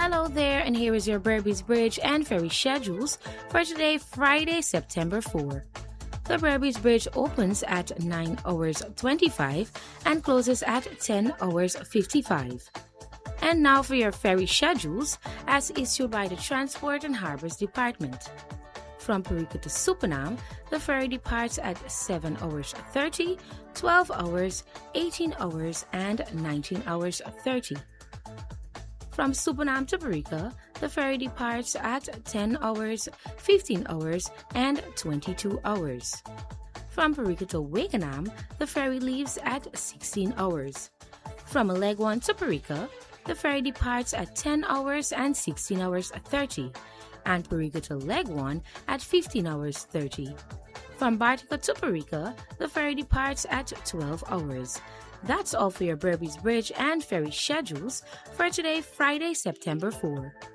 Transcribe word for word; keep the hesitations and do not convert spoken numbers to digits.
Hello there, and here is your Berbice Bridge and ferry schedules for today, Friday, September fourth. The Berbice Bridge opens at nine hours twenty-five and closes at ten hours fifty-five. And now for your ferry schedules as issued by the Transport and Harbors Department. From Perico to Supanam, the ferry departs at seven hours thirty, twelve hours, eighteen hours, and nineteen hours thirty. From Supanam to Perico, the ferry departs at ten hours, fifteen hours, and twenty-two hours. From Perico to Wakenham, the ferry leaves at sixteen hours. From Alegwan to Perico, the ferry departs at ten hours and sixteen hours thirty, and Perico to Legwan at fifteen hours thirty. From Bartica to Perico, the ferry departs at twelve hours. That's all for your Berbice Bridge and ferry schedules for today, Friday, September fourth.